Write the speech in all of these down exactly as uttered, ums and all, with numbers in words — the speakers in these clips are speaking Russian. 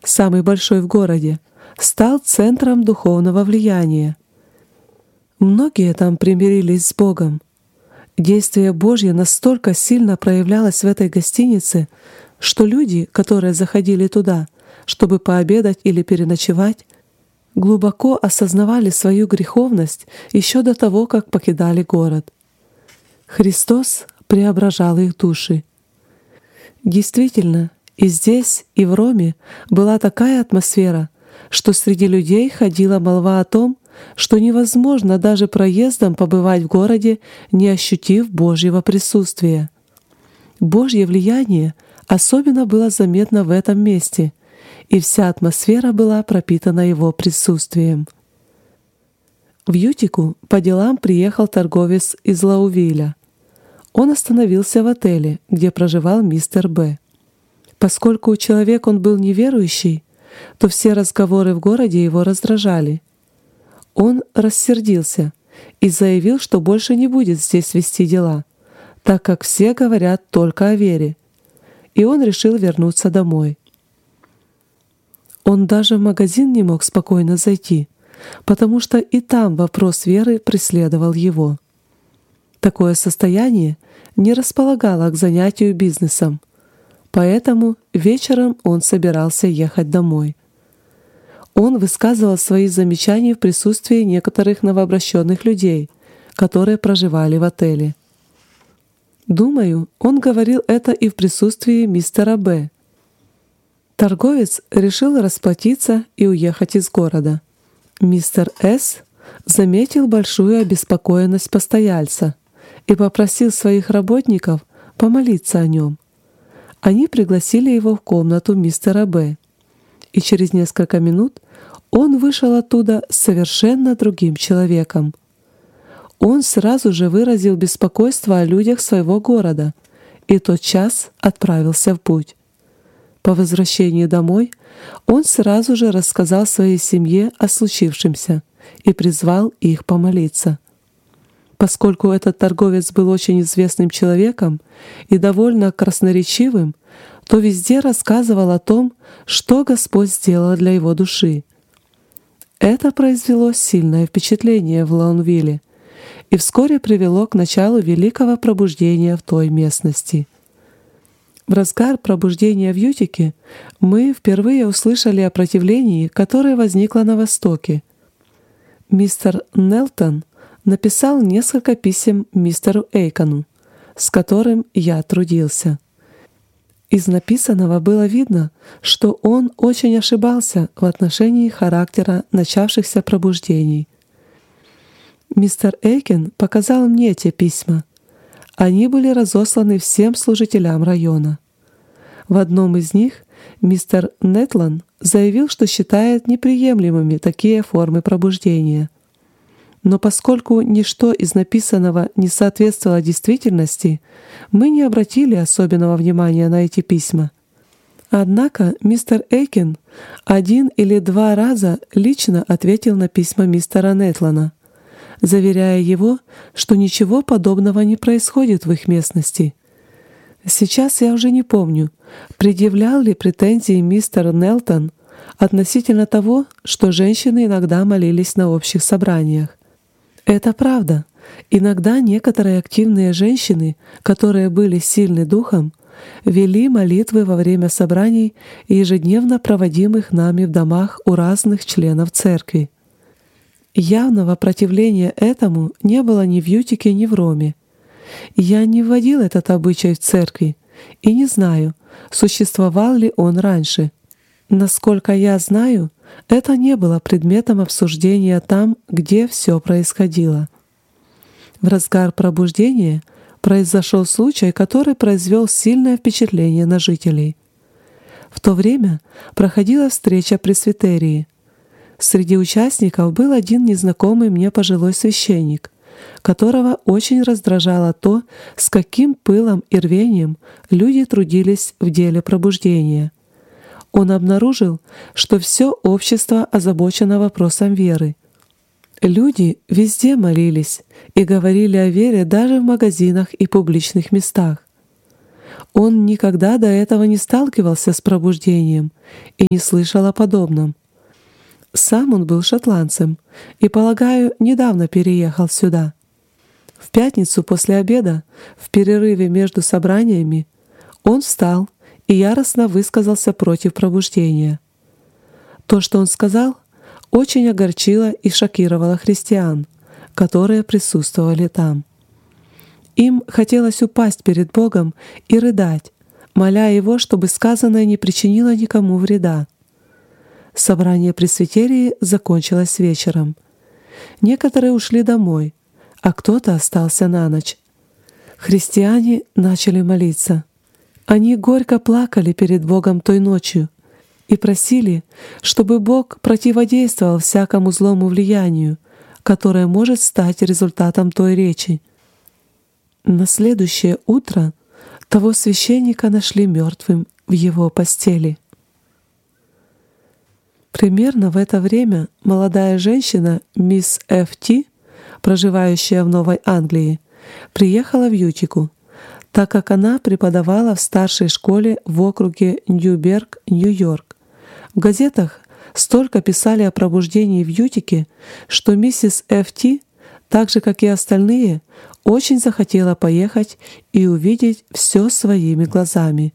самый большой в городе, стал центром духовного влияния. Многие там примирились с Богом. Действие Божье настолько сильно проявлялось в этой гостинице, что люди, которые заходили туда, чтобы пообедать или переночевать, глубоко осознавали свою греховность еще до того, как покидали город. Христос преображал их души. Действительно, и здесь, и в Роме была такая атмосфера, что среди людей ходила молва о том, что невозможно даже проездом побывать в городе, не ощутив Божьего присутствия. Божье влияние особенно было заметно в этом месте, и вся атмосфера была пропитана Его присутствием. В Ютику по делам приехал торговец из Лаувиля. Он остановился в отеле, где проживал мистер Б. Поскольку человек он был неверующий, то все разговоры в городе его раздражали. Он рассердился и заявил, что больше не будет здесь вести дела, так как все говорят только о вере, и он решил вернуться домой. Он даже в магазин не мог спокойно зайти, потому что и там вопрос веры преследовал его. Такое состояние не располагало к занятию бизнесом, поэтому вечером он собирался ехать домой. Он высказывал свои замечания в присутствии некоторых новообращенных людей, которые проживали в отеле. Думаю, он говорил это и в присутствии мистера Б. Торговец решил расплатиться и уехать из города. Мистер С. заметил большую обеспокоенность постояльца и попросил своих работников помолиться о нем. Они пригласили его в комнату мистера Б. И через несколько минут он вышел оттуда совершенно другим человеком. Он сразу же выразил беспокойство о людях своего города и тотчас отправился в путь. По возвращении домой он сразу же рассказал своей семье о случившемся и призвал их помолиться. Поскольку этот торговец был очень известным человеком и довольно красноречивым, то везде рассказывал о том, что Господь сделал для его души. Это произвело сильное впечатление в Лаунвилле и вскоре привело к началу великого пробуждения в той местности. В разгар пробуждения в Ютике мы впервые услышали о противлении, которое возникло на Востоке. Мистер Нелтон написал несколько писем мистеру Эйкону, с которым я трудился. Из написанного было видно, что он очень ошибался в отношении характера начавшихся пробуждений. Мистер Эйкен показал мне те письма. Они были разосланы всем служителям района. В одном из них мистер Нетлан заявил, что считает неприемлемыми такие формы пробуждения. Но поскольку ничто из написанного не соответствовало действительности, мы не обратили особенного внимания на эти письма. Однако мистер Эйкен один или два раза лично ответил на письма мистера Нетлана, заверяя его, что ничего подобного не происходит в их местности. Сейчас я уже не помню, предъявлял ли претензии мистер Нелтон относительно того, что женщины иногда молились на общих собраниях. Это правда. Иногда некоторые активные женщины, которые были сильны духом, вели молитвы во время собраний, ежедневно проводимых нами в домах у разных членов церкви. Явного противления этому не было ни в Ютике, ни в Роме. Я не вводил этот обычай в церкви и не знаю, существовал ли он раньше. Насколько я знаю, это не было предметом обсуждения там, где все происходило. В разгар пробуждения произошел случай, который произвел сильное впечатление на жителей. В то время проходила встреча пресвитерии. Среди участников был один незнакомый мне пожилой священник, которого очень раздражало то, с каким пылом и рвением люди трудились в деле пробуждения. Он обнаружил, что все общество озабочено вопросом веры. Люди везде молились и говорили о вере даже в магазинах и публичных местах. Он никогда до этого не сталкивался с пробуждением и не слышал о подобном. Сам он был шотландцем и, полагаю, недавно переехал сюда. В пятницу после обеда, в перерыве между собраниями, он встал и яростно высказался против пробуждения. То, что он сказал, очень огорчило и шокировало христиан, которые присутствовали там. Им хотелось упасть перед Богом и рыдать, моля Его, чтобы сказанное не причинило никому вреда. Собрание пресвитерии закончилось вечером. Некоторые ушли домой, а кто-то остался на ночь. Христиане начали молиться. Они горько плакали перед Богом той ночью и просили, чтобы Бог противодействовал всякому злому влиянию, которое может стать результатом той речи. На следующее утро того священника нашли мертвым в его постели. Примерно в это время молодая женщина, мисс Ф Т, проживающая в Новой Англии, приехала в Ютику, так как она преподавала в старшей школе в округе Ньюберг, Нью-Йорк. В газетах столько писали о пробуждении в Ютике, что миссис Ф Т, так же как и остальные, очень захотела поехать и увидеть все своими глазами.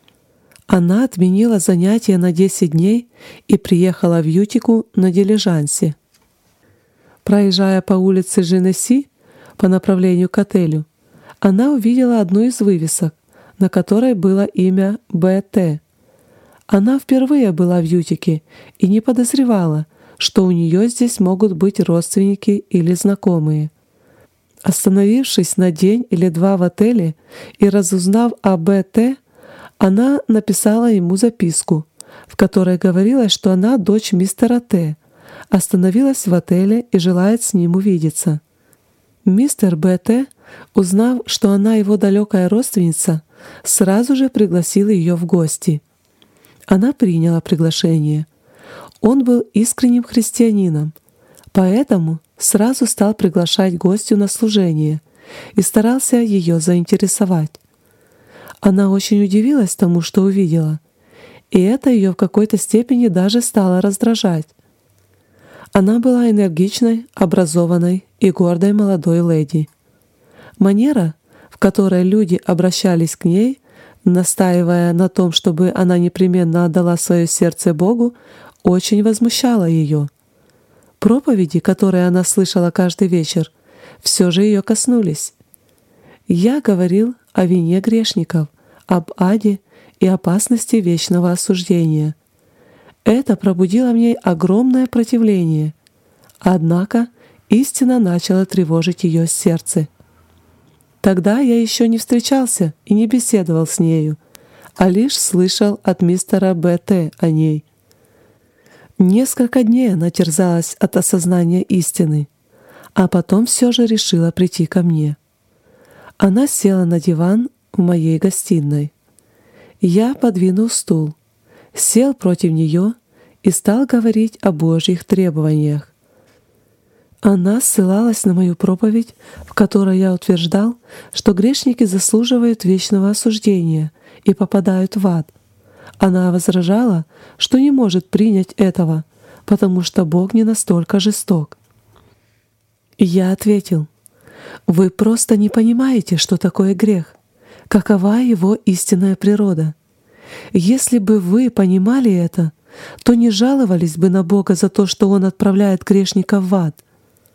Она отменила занятия на десять дней и приехала в Ютику на дилижансе. Проезжая по улице Женесси по направлению к отелю, она увидела одну из вывесок, на которой было имя Б Т. Она впервые была в Ютике и не подозревала, что у нее здесь могут быть родственники или знакомые. Остановившись на день или два в отеле и разузнав о Б Т, она написала ему записку, в которой говорилось, что она дочь мистера Т, остановилась в отеле и желает с ним увидеться. Мистер Б Т, узнав, что она его далекая родственница, сразу же пригласил ее в гости. Она приняла приглашение. Он был искренним христианином, поэтому сразу стал приглашать гостью на служение и старался ее заинтересовать. Она очень удивилась тому, что увидела, и это ее в какой-то степени даже стало раздражать. Она была энергичной, образованной и гордой молодой леди. Манера, в которой люди обращались к ней, настаивая на том, чтобы она непременно отдала свое сердце Богу, очень возмущала ее. Проповеди, которые она слышала каждый вечер, все же ее коснулись. Я говорил о вине грешников, об аде и опасности вечного осуждения. Это пробудило в ней огромное противление. Однако истина начала тревожить ее сердце. Тогда я еще не встречался и не беседовал с нею, а лишь слышал от мистера Б Т о ней. Несколько дней она терзалась от осознания истины, а потом все же решила прийти ко мне. Она села на диван в моей гостиной. Я подвинул стул, сел против нее и стал говорить о Божьих требованиях. Она ссылалась на мою проповедь, в которой я утверждал, что грешники заслуживают вечного осуждения и попадают в ад. Она возражала, что не может принять этого, потому что Бог не настолько жесток. Я ответил: «Вы просто не понимаете, что такое грех, какова его истинная природа. Если бы вы понимали это, то не жаловались бы на Бога за то, что Он отправляет грешников в ад».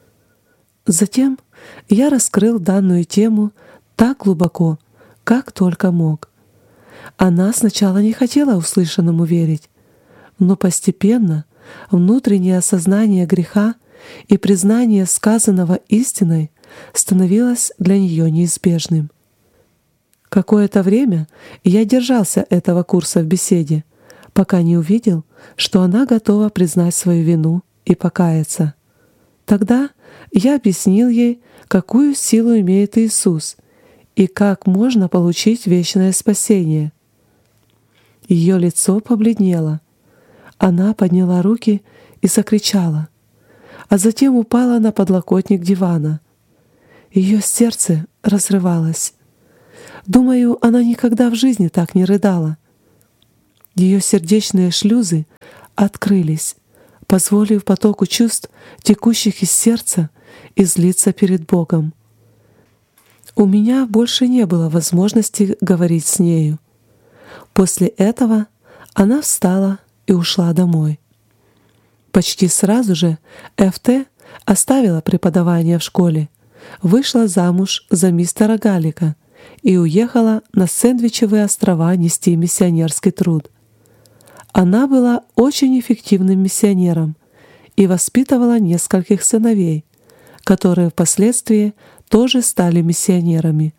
Затем я раскрыл данную тему так глубоко, как только мог. Она сначала не хотела услышанному верить, но постепенно внутреннее осознание греха и признание сказанного истиной становилось для нее неизбежным. Какое-то время я держался этого курса в беседе, пока не увидел, что она готова признать свою вину и покаяться. Тогда я объяснил ей, какую силу имеет Иисус и как можно получить вечное спасение. Ее лицо побледнело. Она подняла руки и закричала, а затем упала на подлокотник дивана. Ее сердце разрывалось. Думаю, она никогда в жизни так не рыдала. Ее сердечные шлюзы открылись, позволив потоку чувств, текущих из сердца, излиться перед Богом. У меня больше не было возможности говорить с нею. После этого она встала и ушла домой. Почти сразу же эф тэ оставила преподавание в школе, вышла замуж за мистера Галлика и уехала на Сэндвичевые острова нести миссионерский труд. Она была очень эффективным миссионером и воспитывала нескольких сыновей, которые впоследствии тоже стали миссионерами.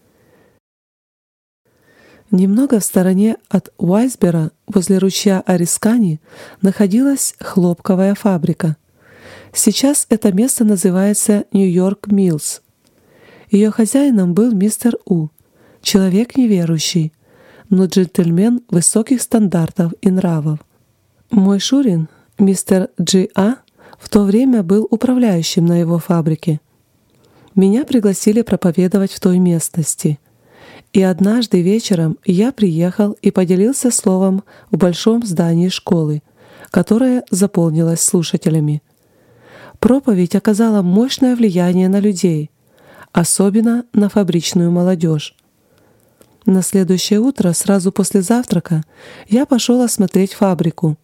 Немного в стороне от Уайсбера, возле ручья Арискани, находилась хлопковая фабрика. Сейчас это место называется Нью-Йорк Миллс. Ее хозяином был мистер У, человек неверующий, но джентльмен высоких стандартов и нравов. Мой шурин, мистер Джи А, в то время был управляющим на его фабрике. Меня пригласили проповедовать в той местности. И однажды вечером я приехал и поделился словом в большом здании школы, которое заполнилось слушателями. Проповедь оказала мощное влияние на людей, особенно на фабричную молодежь. На следующее утро, сразу после завтрака, я пошел осмотреть фабрику.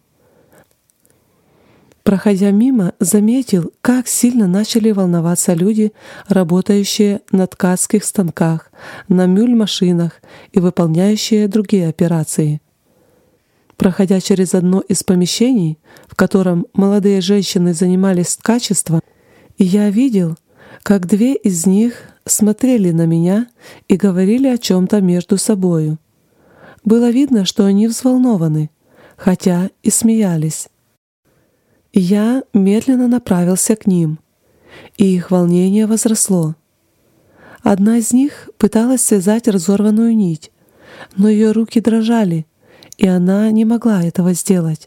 Проходя мимо, заметил, как сильно начали волноваться люди, работающие на ткацких станках, на мюль-машинах и выполняющие другие операции. Проходя через одно из помещений, в котором молодые женщины занимались ткачеством, я видел, как две из них смотрели на меня и говорили о чем-то между собою. Было видно, что они взволнованы, хотя и смеялись. Я медленно направился к ним, и их волнение возросло. Одна из них пыталась связать разорванную нить, но ее руки дрожали, и она не могла этого сделать.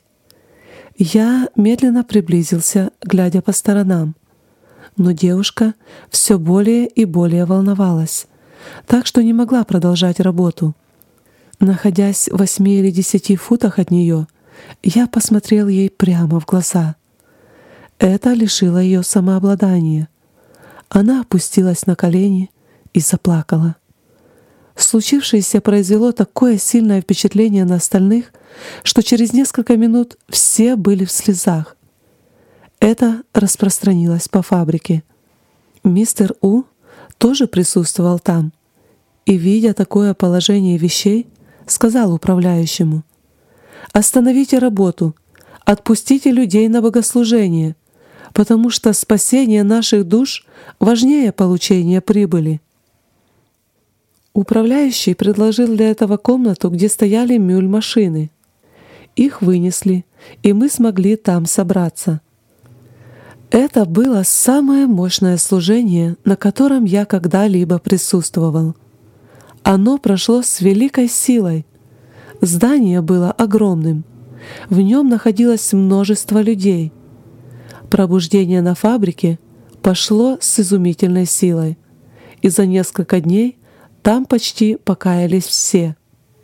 Я медленно приблизился, глядя по сторонам, но девушка все более и более волновалась, так что не могла продолжать работу. Находясь в восьми или десяти футах от нее, я посмотрел ей прямо в глаза. Это лишило ее самообладания. Она опустилась на колени и заплакала. Случившееся произвело такое сильное впечатление на остальных, что через несколько минут все были в слезах. Это распространилось по фабрике. Мистер У тоже присутствовал там и, видя такое положение вещей, сказал управляющему: «Остановите работу, отпустите людей на богослужение, потому что спасение наших душ важнее получения прибыли». Управляющий предложил для этого комнату, где стояли мюль-машины. Их вынесли, и мы смогли там собраться. Это было самое мощное служение, на котором я когда-либо присутствовал. Оно прошло с великой силой. Здание было огромным. В нем находилось множество людей. Пробуждение на фабрике пошло с изумительной силой, и за несколько дней там почти покаялись все.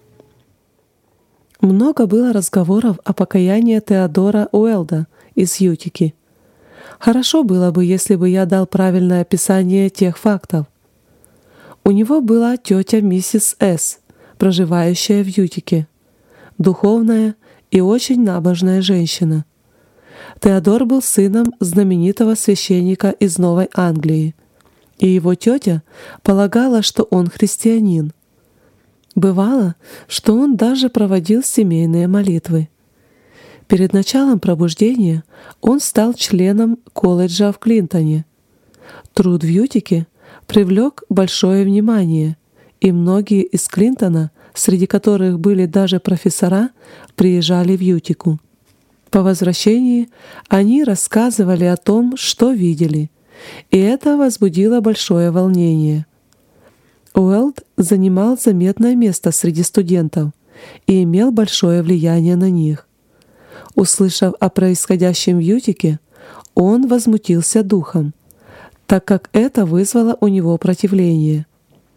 Много было разговоров о покаянии Теодора Уэлда из Ютики. Хорошо было бы, если бы я дал правильное описание тех фактов. У него была тетя миссис С, проживающая в Ютике, духовная и очень набожная женщина. Теодор был сыном знаменитого священника из Новой Англии, и его тетя полагала, что он христианин. Бывало, что он даже проводил семейные молитвы. Перед началом пробуждения он стал членом колледжа в Клинтоне. Труд в Ютике привлек большое внимание, и многие из Клинтона, среди которых были даже профессора, приезжали в Ютику. По возвращении они рассказывали о том, что видели, и это возбудило большое волнение. Уэлд занимал заметное место среди студентов и имел большое влияние на них. Услышав о происходящем в Ютике, он возмутился духом, так как это вызвало у него противление.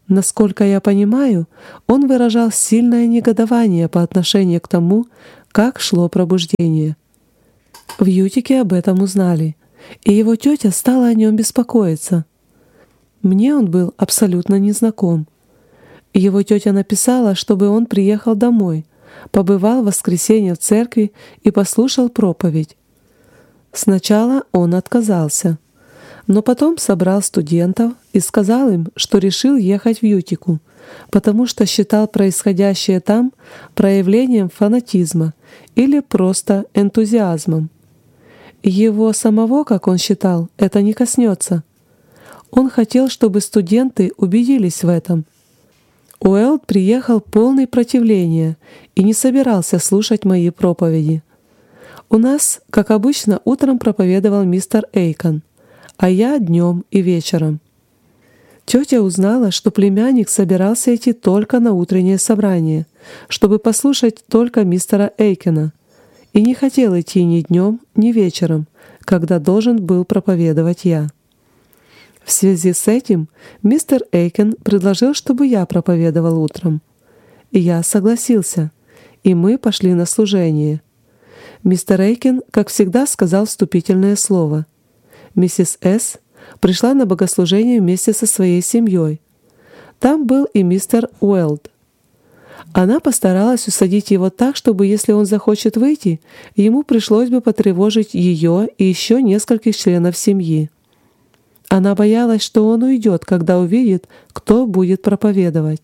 Насколько я понимаю, он выражал сильное негодование по отношению к тому, как шло пробуждение. В Ютике об этом узнали, и его тетя стала о нем беспокоиться. Мне он был абсолютно незнаком. Его тетя написала, чтобы он приехал домой, побывал в воскресенье в церкви и послушал проповедь. Сначала он отказался, но потом собрал студентов и сказал им, что решил ехать в Ютику, потому что считал происходящее там проявлением фанатизма или просто энтузиазмом. Его самого, как он считал, это не коснется. Он хотел, чтобы студенты убедились в этом. Уэлд приехал полный противления и не собирался слушать мои проповеди. У нас, как обычно, утром проповедовал мистер Эйкон, а я днем и вечером. Тетя узнала, что племянник собирался идти только на утреннее собрание, чтобы послушать только мистера Эйкона, и не хотел идти ни днем, ни вечером, когда должен был проповедовать я. В связи с этим мистер Эйкен предложил, чтобы я проповедовал утром. И я согласился, и мы пошли на служение. Мистер Эйкен, как всегда, сказал вступительное слово. Миссис С. пришла на богослужение вместе со своей семьей. Там был и мистер Уэлд. Она постаралась усадить его так, чтобы, если он захочет выйти, ему пришлось бы потревожить ее и еще нескольких членов семьи. Она боялась, что он уйдет, когда увидит, кто будет проповедовать.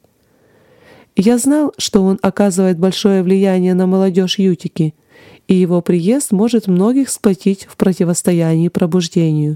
Я знал, что он оказывает большое влияние на молодежь Ютики, и его приезд может многих сплотить в противостоянии пробуждению.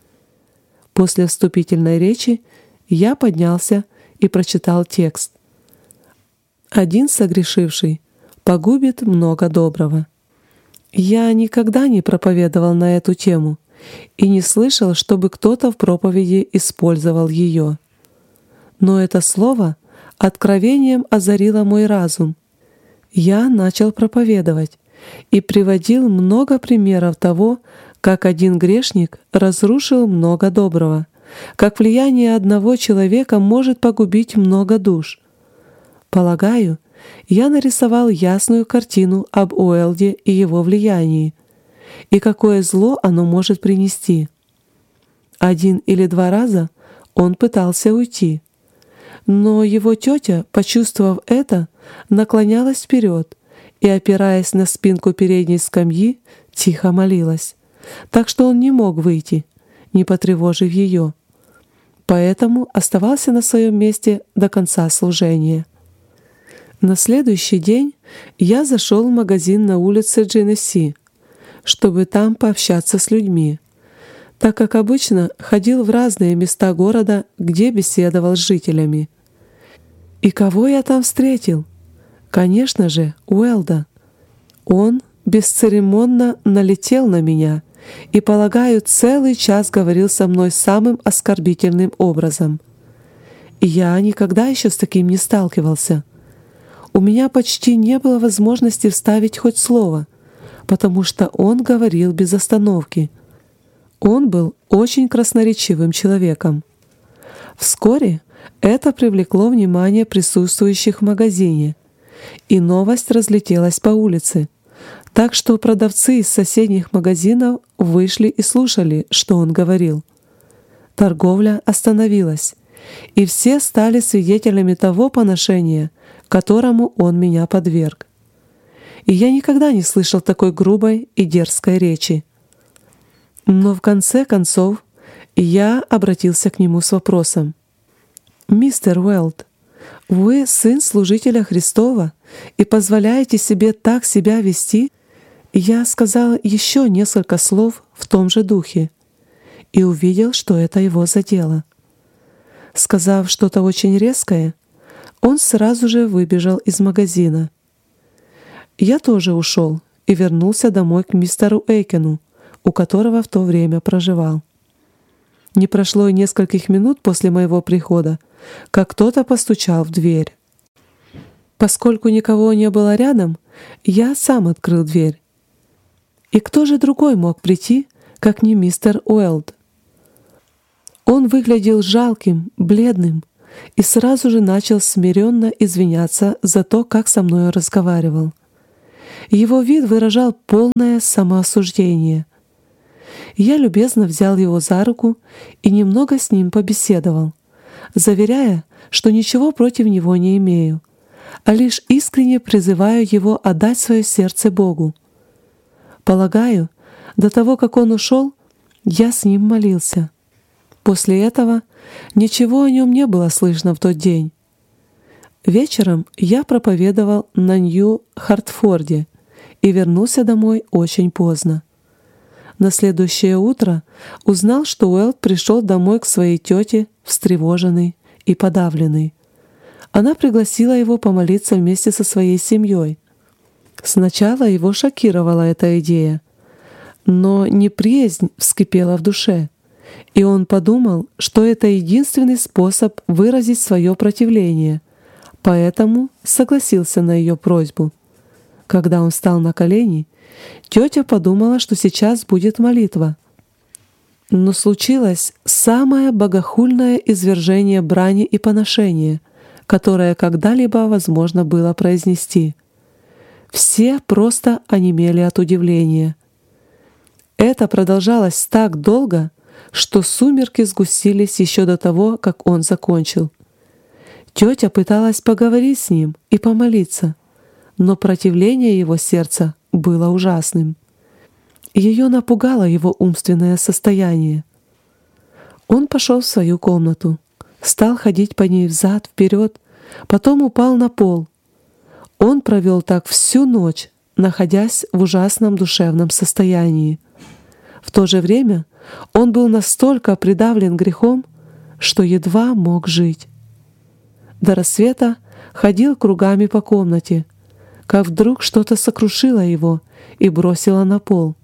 После вступительной речи я поднялся и прочитал текст. «Один согрешивший погубит много доброго». Я никогда не проповедовал на эту тему и не слышал, чтобы кто-то в проповеди использовал ее. Но это слово откровением озарило мой разум. Я начал проповедовать и приводил много примеров того, как один грешник разрушил много доброго, как влияние одного человека может погубить много душ. Полагаю, я нарисовал ясную картину об Уэлде и его влиянии, и какое зло оно может принести. Один или два раза он пытался уйти, но его тетя, почувствовав это, наклонялась вперед и, опираясь на спинку передней скамьи, тихо молилась, так что он не мог выйти, не потревожив ее. Поэтому оставался на своем месте до конца служения. На следующий день я зашел в магазин на улице Дженнесси, чтобы там пообщаться с людьми, так как обычно ходил в разные места города, где беседовал с жителями. И кого я там встретил? Конечно же, Уэлда. Он бесцеремонно налетел на меня и, полагаю, целый час говорил со мной самым оскорбительным образом. Я никогда еще с таким не сталкивался. У меня почти не было возможности вставить хоть слово, потому что он говорил без остановки. Он был очень красноречивым человеком. Вскоре это привлекло внимание присутствующих в магазине, и новость разлетелась по улице, так что продавцы из соседних магазинов вышли и слушали, что он говорил. Торговля остановилась, и все стали свидетелями того поношения, которому он меня подверг. И я никогда не слышал такой грубой и дерзкой речи. Но в конце концов я обратился к нему с вопросом. «Мистер Уэлд, вы сын служителя Христова и позволяете себе так себя вести?» Я сказал еще несколько слов в том же духе и увидел, что это его задело. Сказав что-то очень резкое, он сразу же выбежал из магазина. Я тоже ушел и вернулся домой к мистеру Эйкену, у которого в то время проживал. Не прошло и нескольких минут после моего прихода, как кто-то постучал в дверь. Поскольку никого не было рядом, я сам открыл дверь. И кто же другой мог прийти, как не мистер Уэлд? Он выглядел жалким, бледным, и сразу же начал смиренно извиняться за то, как со мною разговаривал. Его вид выражал полное самоосуждение. Я любезно взял его за руку и немного с ним побеседовал, заверяя, что ничего против него не имею, а лишь искренне призываю его отдать свое сердце Богу. Полагаю, до того, как он ушел, я с ним молился. После этого ничего о нем не было слышно в тот день. Вечером я проповедовал на Нью-Хартфорде и вернулся домой очень поздно. На следующее утро узнал, что Уэлд пришел домой к своей тете встревоженный и подавленный. Она пригласила его помолиться вместе со своей семьей. Сначала его шокировала эта идея, но неприязнь вскипела в душе, и он подумал, что это единственный способ выразить свое противление, поэтому согласился на ее просьбу. Когда он встал на колени, тетя подумала, что сейчас будет молитва. Но случилось самое богохульное извержение брани и поношения, которое когда-либо возможно было произнести. Все просто онемели от удивления. Это продолжалось так долго, что сумерки сгустились еще до того, как он закончил. Тетя пыталась поговорить с ним и помолиться, но противление его сердца было ужасным. Ее напугало его умственное состояние. Он пошел в свою комнату, стал ходить по ней взад-вперед, потом упал на пол. Он провел так всю ночь, находясь в ужасном душевном состоянии. В то же время он был настолько придавлен грехом, что едва мог жить. До рассвета ходил кругами по комнате, как вдруг что-то сокрушило его и бросило на пол.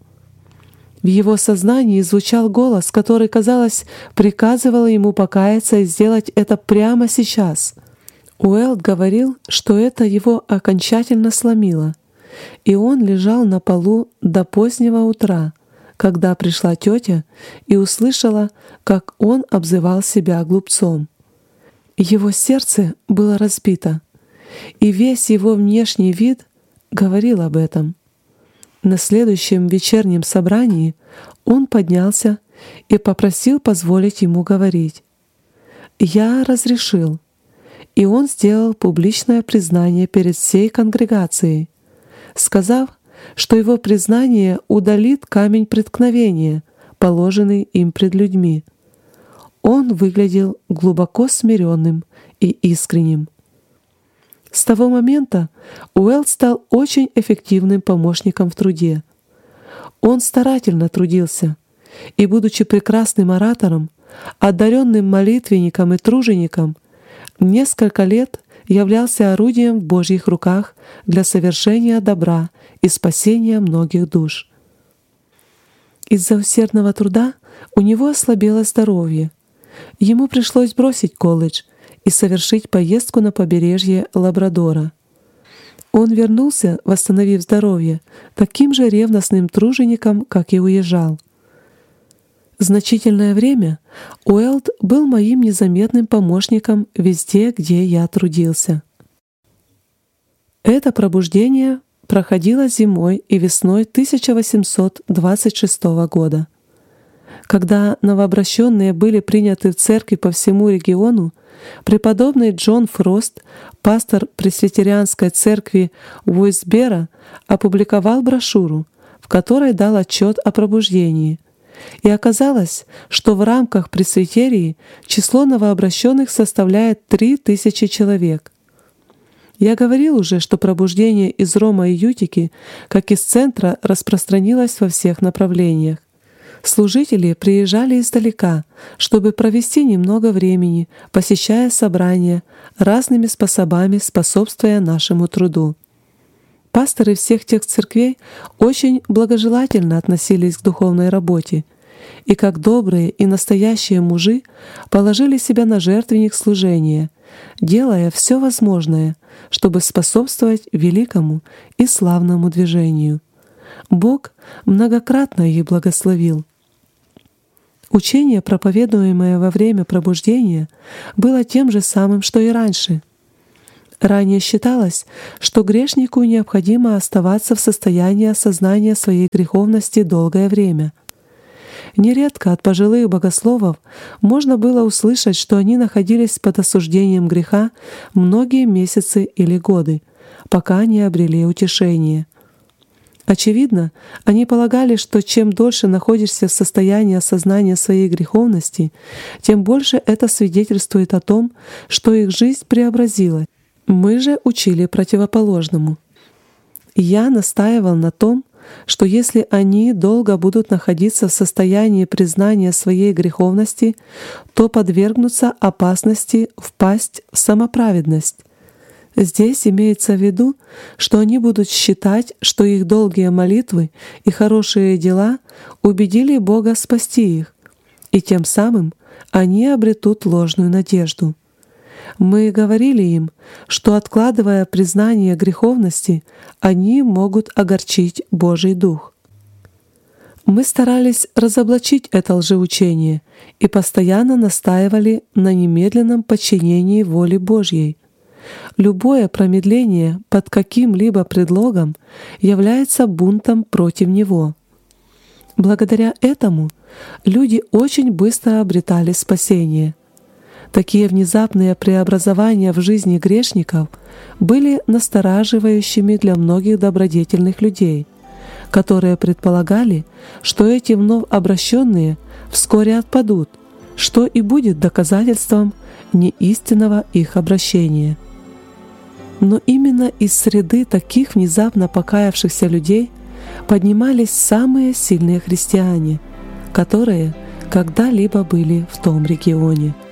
В его сознании звучал голос, который, казалось, приказывал ему покаяться и сделать это прямо сейчас. Уэлд говорил, что это его окончательно сломило, и он лежал на полу до позднего утра, когда пришла тетя и услышала, как он обзывал себя глупцом. Его сердце было разбито, и весь его внешний вид говорил об этом. На следующем вечернем собрании он поднялся и попросил позволить ему говорить. Я разрешил, и он сделал публичное признание перед всей конгрегацией, сказав, что его признание удалит камень преткновения, положенный им пред людьми. Он выглядел глубоко смиренным и искренним. С того момента Уэлд стал очень эффективным помощником в труде. Он старательно трудился, и, будучи прекрасным оратором, одаренным молитвенником и тружеником, несколько лет являлся орудием в Божьих руках для совершения добра и спасения многих душ. Из-за усердного труда у него ослабело здоровье. Ему пришлось бросить колледж и совершить поездку на побережье Лабрадора. Он вернулся, восстановив здоровье, таким же ревностным тружеником, как и уезжал. Значительное время Уэлд был моим незаметным помощником везде, где я трудился. Это пробуждение проходило зимой и весной тысяча восемьсот двадцать шестого года. Когда новообращенные были приняты в церкви по всему региону, преподобный Джон Фрост, пастор пресвитерианской церкви Уэйсбера, опубликовал брошюру, в которой дал отчет о пробуждении. И оказалось, что в рамках пресвитерии число новообращенных составляет три тысячи человек. Я говорил уже, что пробуждение из Рома и Ютики, как из центра, распространилось во всех направлениях. Служители приезжали издалека, чтобы провести немного времени, посещая собрания, разными способами способствуя нашему труду. Пасторы всех тех церквей очень благожелательно относились к духовной работе и, как добрые и настоящие мужи, положили себя на жертвенник служения, делая все возможное, чтобы способствовать великому и славному движению. Бог многократно их благословил. Учение, проповедуемое во время пробуждения, было тем же самым, что и раньше. Ранее считалось, что грешнику необходимо оставаться в состоянии осознания своей греховности долгое время. Нередко от пожилых богословов можно было услышать, что они находились под осуждением греха многие месяцы или годы, пока не обрели утешение. Очевидно, они полагали, что чем дольше находишься в состоянии осознания своей греховности, тем больше это свидетельствует о том, что их жизнь преобразилась. Мы же учили противоположному. Я настаивал на том, что если они долго будут находиться в состоянии признания своей греховности, то подвергнутся опасности впасть в самоправедность. Здесь имеется в виду, что они будут считать, что их долгие молитвы и хорошие дела убедили Бога спасти их, и тем самым они обретут ложную надежду. Мы говорили им, что, откладывая признание греховности, они могут огорчить Божий Дух. Мы старались разоблачить это лжеучение и постоянно настаивали на немедленном подчинении воле Божьей. Любое промедление под каким-либо предлогом является бунтом против него. Благодаря этому люди очень быстро обретали спасение. Такие внезапные преобразования в жизни грешников были настораживающими для многих добродетельных людей, которые предполагали, что эти вновь обращенные вскоре отпадут, что и будет доказательством неистинного их обращения. Но именно из среды таких внезапно покаявшихся людей поднимались самые сильные христиане, которые когда-либо были в том регионе.